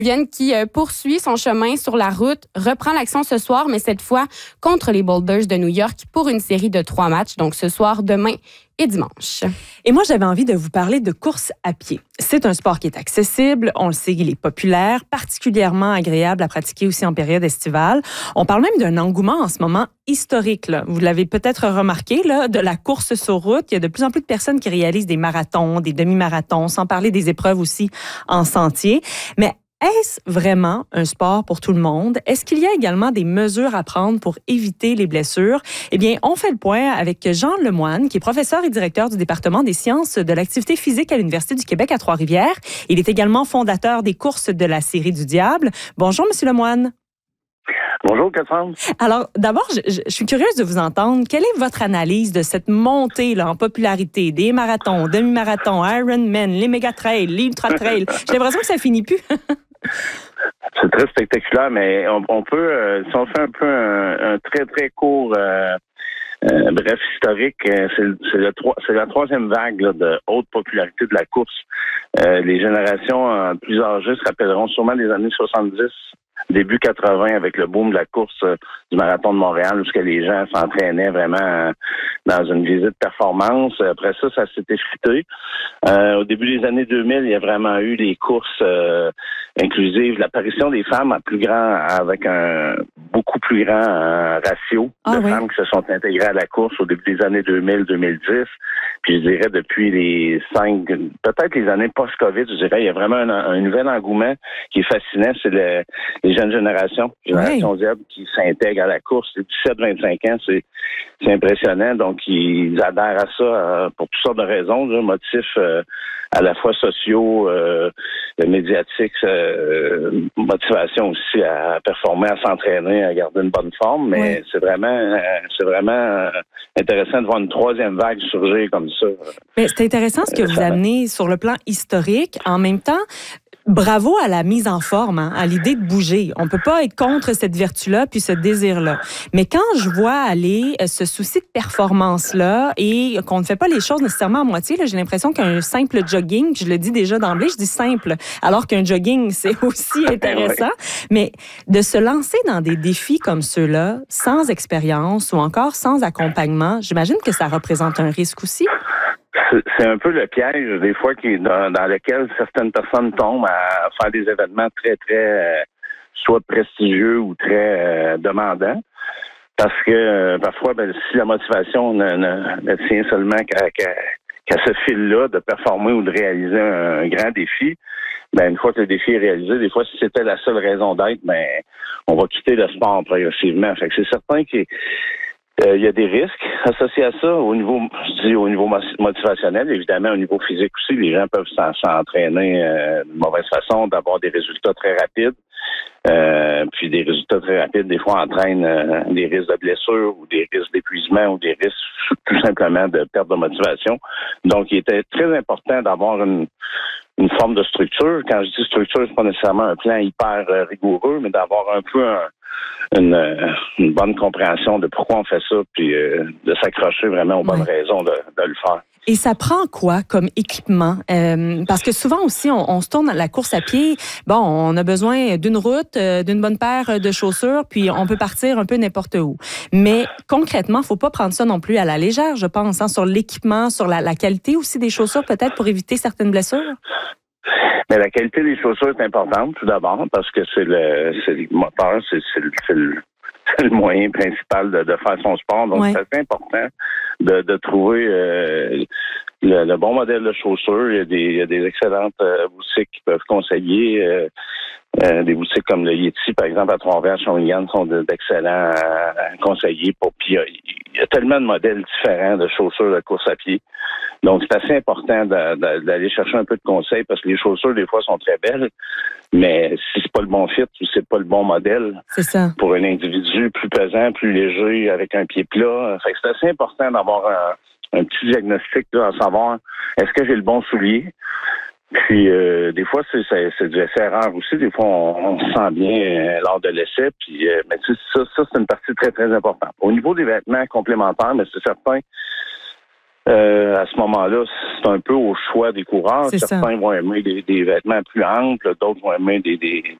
Vienne qui poursuit son chemin sur la route, reprend l'action ce soir, mais cette fois contre les Boulders de New York pour une série de 3 matchs. Donc ce soir, demain et dimanche. Et moi, j'avais envie de vous parler de course à pied. C'est un sport qui est accessible, on le sait, il est populaire, particulièrement agréable à pratiquer aussi en période estivale. On parle même d'un engouement en ce moment historique. Là. Vous l'avez peut-être remarqué, là, de la course sur route. Il y a de plus en plus de personnes qui réalisent des marathons, des demi-marathons, sans parler des épreuves aussi en sentier. Mais est-ce vraiment un sport pour tout le monde? Est-ce qu'il y a également des mesures à prendre pour éviter les blessures? Eh bien, on fait le point avec Jean Lemoine, qui est professeur et directeur du département des sciences de l'activité physique à l'Université du Québec à Trois-Rivières. Il est également fondateur des courses de la Série du Diable. Bonjour, Monsieur Lemoine. Bonjour, Cassandre. Alors, d'abord, je suis curieuse de vous entendre. Quelle est votre analyse de cette montée là, en popularité des marathons, demi-marathons, Ironman, les méga-trails, l'ultra-trail? J'ai l'impression que ça finit plus. C'est très spectaculaire, mais on peut, si on fait un peu un très, très court bref historique, c'est la troisième vague là, de haute popularité de la course. Les générations plus âgées se rappelleront sûrement des années 70, début 80, avec le boom de la course du marathon de Montréal, où les gens s'entraînaient vraiment dans une visite performance. Après ça, ça s'est effrité. Au début des années 2000, il y a vraiment eu des courses inclusives. L'apparition des femmes avec un beaucoup plus grand ratio de femmes qui se sont intégrées à la course au début des années 2000-2010. Puis je dirais depuis peut-être les années post-Covid, je dirais, il y a vraiment un nouvel engouement qui est fascinant. C'est les jeunes générations, génération Z, qui s'intègrent à la course. Les 17-25 ans, c'est impressionnant. Donc, ils adhèrent à ça pour toutes sortes de raisons, là, motifs à la fois sociaux, médiatiques, motivation aussi à performer, à s'entraîner, à garder une bonne forme. Mais c'est vraiment intéressant de voir une troisième vague surgir comme ça. Mais c'est intéressant ce que vous amenez sur le plan historique. En même temps, bravo à la mise en forme, hein, à l'idée de bouger. On peut pas être contre cette vertu-là puis ce désir-là. Mais quand je vois aller ce souci de performance-là et qu'on ne fait pas les choses nécessairement à moitié, là, j'ai l'impression qu'un simple jogging, je le dis déjà d'emblée, je dis simple, alors qu'un jogging, c'est aussi intéressant. Mais de se lancer dans des défis comme ceux-là, sans expérience ou encore sans accompagnement, j'imagine que ça représente un risque aussi. C'est un peu le piège, des fois, dans lequel certaines personnes tombent à faire des événements très, très, soit prestigieux ou très demandants. Parce que parfois, si la motivation ne tient seulement qu'à ce fil-là de performer ou de réaliser un grand défi, une fois que le défi est réalisé, des fois, si c'était la seule raison d'être, on va quitter le sport progressivement. Fait que c'est certain qu'il y a des risques associés à ça au niveau motivationnel, évidemment au niveau physique aussi. Les gens peuvent s'entraîner de mauvaise façon, d'avoir des résultats très rapides. Puis des résultats très rapides, des fois, entraînent des risques de blessure ou des risques d'épuisement ou des risques tout simplement de perte de motivation. Donc, il était très important d'avoir une forme de structure. Quand je dis structure, c'est pas nécessairement un plan hyper rigoureux, mais d'avoir un peu une bonne compréhension de pourquoi on fait ça, puis de s'accrocher vraiment aux bonnes raisons de le faire. Et ça prend quoi comme équipement? Parce que souvent aussi, on se tourne à la course à pied. Bon, on a besoin d'une route, d'une bonne paire de chaussures, puis on peut partir un peu n'importe où. Mais concrètement, faut pas prendre ça non plus à la légère, je pense, hein, sur l'équipement, sur la qualité aussi des chaussures, peut-être pour éviter certaines blessures. Mais la qualité des chaussures est importante, tout d'abord, parce que c'est le moteur, c'est le moyen principal de faire son sport. Donc, c'est assez important de trouver le bon modèle de chaussures. Il y a des excellentes boutiques qui peuvent conseiller. Des boutiques comme le Yeti, par exemple, à Trois-Rivières, Shawinigan, sont d'excellents conseillers. Puis il y a tellement de modèles différents de chaussures de course à pied. Donc, c'est assez important d'aller chercher un peu de conseils parce que les chaussures, des fois, sont très belles, mais si c'est pas le bon fit ou c'est pas le bon modèle pour un individu plus pesant, plus léger, avec un pied plat, fait que c'est assez important d'avoir un petit diagnostic là, à savoir est-ce que j'ai le bon soulier? Puis des fois, c'est du essai-erreur aussi. Des fois, on se sent bien lors de l'essai. Puis, mais ça, c'est une partie très, très importante. Au niveau des vêtements complémentaires, mais c'est certain, À ce moment-là, c'est un peu au choix des coureurs. C'est Certains vont aimer des vêtements plus amples, d'autres vont aimer des